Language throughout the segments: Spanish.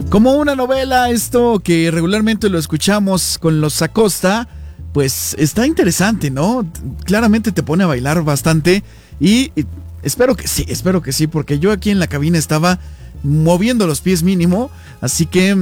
Como una novela, esto que regularmente lo escuchamos con los Acosta, pues está interesante, ¿no? Claramente te pone a bailar bastante y espero que sí, porque yo aquí en la cabina estaba moviendo los pies mínimo, así que,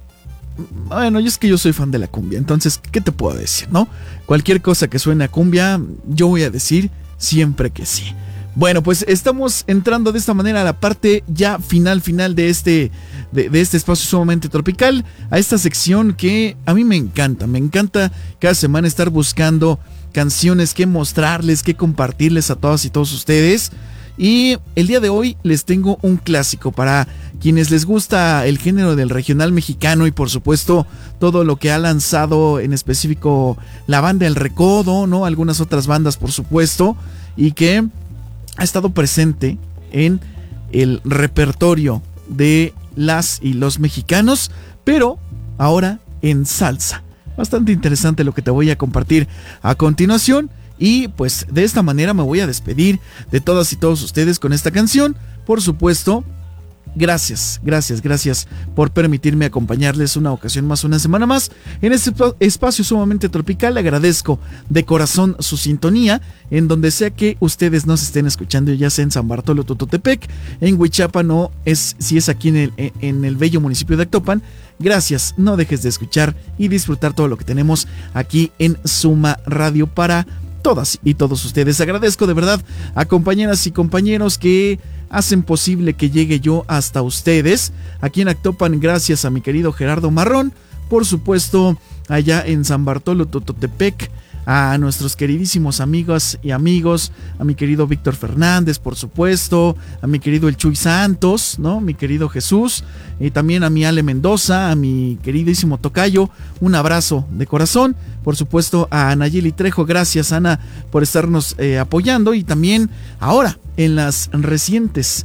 bueno, yo es que yo soy fan de la cumbia, entonces, ¿qué te puedo decir, no? Cualquier cosa que suene a cumbia, yo voy a decir siempre que sí. Bueno, pues estamos entrando de esta manera a la parte ya final de este espacio sumamente tropical, a esta sección que a mí me encanta cada semana estar buscando canciones que mostrarles, que compartirles a todas y todos ustedes. Y el día de hoy les tengo un clásico para quienes les gusta el género del regional mexicano y por supuesto todo lo que ha lanzado en específico la banda El Recodo, ¿no? Algunas otras bandas por supuesto, y que ha estado presente en el repertorio de las y los mexicanos, pero ahora en salsa. Bastante interesante lo que te voy a compartir a continuación. Y pues de esta manera me voy a despedir de todas y todos ustedes con esta canción. Por supuesto, gracias por permitirme acompañarles una ocasión más, una semana más en este espacio sumamente tropical. Agradezco de corazón su sintonía en donde sea que ustedes nos estén escuchando, ya sea en San Bartolo, Tototepec, en Huichapan o si es aquí en el bello municipio de Actopan. Gracias, no dejes de escuchar y disfrutar todo lo que tenemos aquí en Suma Radio para todas y todos ustedes. Agradezco de verdad a compañeras y compañeros que hacen posible que llegue yo hasta ustedes aquí en Actopan, gracias a mi querido Gerardo Marrón, por supuesto allá en San Bartolo, Tototepec, a nuestros queridísimos amigas y amigos, a mi querido Víctor Fernández, por supuesto, a mi querido El Chuy Santos, ¿no? Mi querido Jesús, y también a mi Ale Mendoza, a mi queridísimo tocayo, un abrazo de corazón, por supuesto a Nayeli Trejo, gracias Ana por estarnos apoyando, y también ahora en las recientes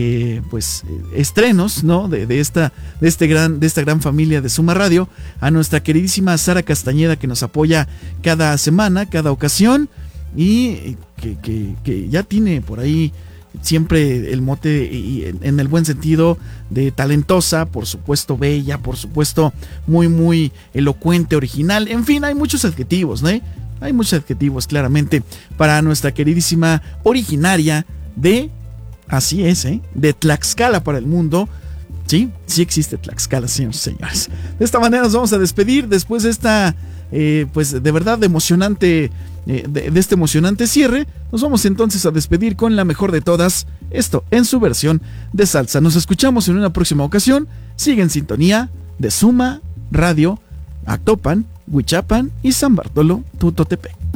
estrenos, ¿no? de esta gran familia de Suma Radio, a nuestra queridísima Sara Castañeda que nos apoya cada semana, cada ocasión, y que ya tiene por ahí siempre el mote y en el buen sentido de talentosa, por supuesto bella, por supuesto muy elocuente, original, en fin, hay muchos adjetivos, ¿no? Hay muchos adjetivos claramente para nuestra queridísima originaria de, así es, de Tlaxcala para el mundo. Sí existe Tlaxcala, señores y señores. De esta manera nos vamos a despedir después de esta, pues de verdad emocionante, de este emocionante cierre. Nos vamos entonces a despedir con la mejor de todas, esto en su versión de salsa. Nos escuchamos en una próxima ocasión. Sigue en sintonía de Suma Radio, Actopan, Huichapan y San Bartolo, Tototepec.